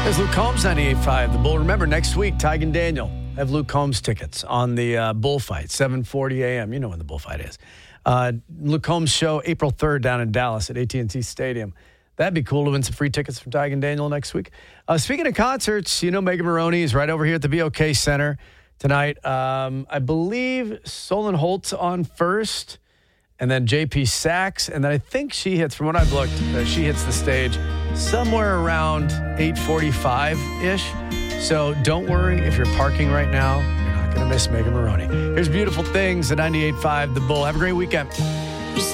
There's Luke Combs, 98.5 The Bull. Remember, next week, Tig and Daniel have Luke Combs tickets on the bullfight, 7:40 a.m. You know when the bullfight is. Luke Combs show April 3rd down in Dallas at AT&T Stadium. That'd be cool to win some free tickets from Tig and Daniel next week. Speaking of concerts, you know Megan Maroney is right over here at the BOK Center tonight. I believe Solon Holt's on first, and then JP Sachs, and then I think she hits, from what I've looked, she hits the stage somewhere around 8:45-ish. So don't worry if you're parking right now. You're not going to miss Megan Maroney. Here's Beautiful Things at 98.5 The Bull. Have a great weekend.